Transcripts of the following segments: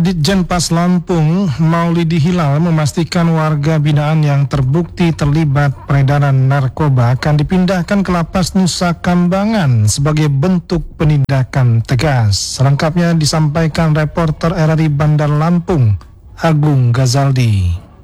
Ditjenpas Lampung, Maulidi Hilal memastikan warga binaan yang terbukti terlibat peredaran narkoba akan dipindahkan ke Lapas Nusa Kambangan sebagai bentuk penindakan tegas. Selengkapnya disampaikan reporter RRI Bandar Lampung, Agung Ghazaldi.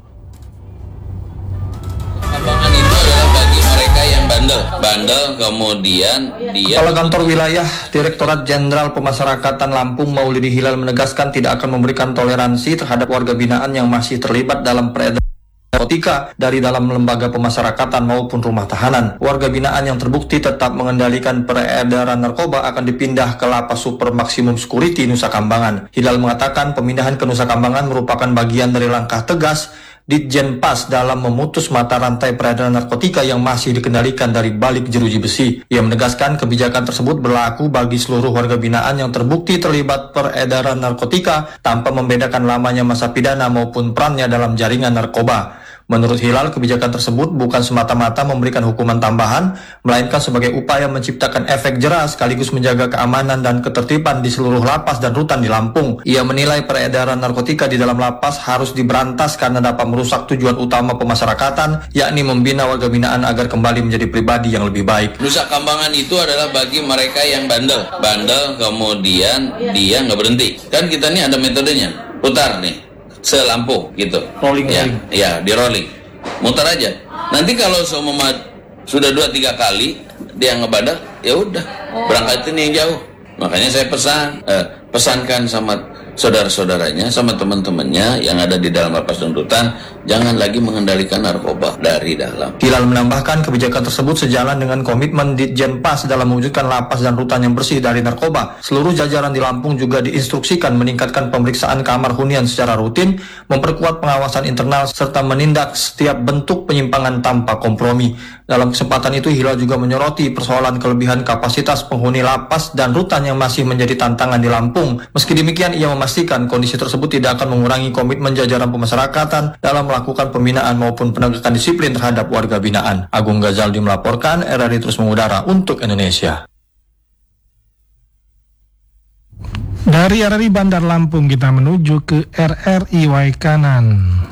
Kambangan itu adalah bagi mereka yang bandel, kemudian dia... Kepala Kantor Wilayah Direktorat Jenderal Pemasyarakatan Lampung Maulidi Hilal menegaskan tidak akan memberikan toleransi terhadap warga binaan yang masih terlibat dalam peredaran narkotika dari dalam lembaga pemasyarakatan maupun rumah tahanan. Warga binaan yang terbukti tetap mengendalikan peredaran narkoba akan dipindah ke Lapas Super Maksimum Security Nusa Kambangan. Hilal mengatakan pemindahan ke Nusa Kambangan merupakan bagian dari langkah tegas Ditjenpas dalam memutus mata rantai peredaran narkotika yang masih dikendalikan dari balik jeruji besi. Ia menegaskan kebijakan tersebut berlaku bagi seluruh warga binaan yang terbukti terlibat peredaran narkotika tanpa membedakan lamanya masa pidana maupun perannya dalam jaringan narkoba. Menurut Hilal, kebijakan tersebut bukan semata-mata memberikan hukuman tambahan, melainkan sebagai upaya menciptakan efek jera sekaligus menjaga keamanan dan ketertiban di seluruh lapas dan rutan di Lampung. Ia menilai peredaran narkotika di dalam lapas harus diberantas karena dapat merusak tujuan utama pemasyarakatan, yakni membina warga binaan agar kembali menjadi pribadi yang lebih baik. Nusa Kambangan itu adalah bagi mereka yang bandel kemudian dia nggak berhenti. Kan kita nih ada metodenya, putar nih. Selampung gitu, Rolling. Ya di rolling, muter aja. Nanti kalau seumpama sudah 2-3 kali dia ngebandel, ya udah berangkat ini yang jauh. Makanya saya pesankan sama saudara-saudaranya, sama teman-temannya yang ada di dalam lapas dan rutan, jangan lagi mengendalikan narkoba dari dalam. Hilal menambahkan kebijakan tersebut sejalan dengan komitmen Ditjenpas dalam mewujudkan lapas dan rutan yang bersih dari narkoba. Seluruh jajaran di Lampung juga diinstruksikan meningkatkan pemeriksaan kamar hunian secara rutin, memperkuat pengawasan internal, serta menindak setiap bentuk penyimpangan tanpa kompromi. Dalam kesempatan itu, Hilal juga menyoroti persoalan kelebihan kapasitas penghuni lapas dan rutan yang masih menjadi tantangan di Lampung. Meski demikian, ia memastikan kondisi tersebut tidak akan mengurangi komitmen jajaran pemasyarakatan dalam melakukan pembinaan maupun penegakan disiplin terhadap warga binaan. Agung Ghazaldi melaporkan, RRI terus mengudara untuk Indonesia. Dari RRI Bandar Lampung kita menuju ke RRI Waikanan.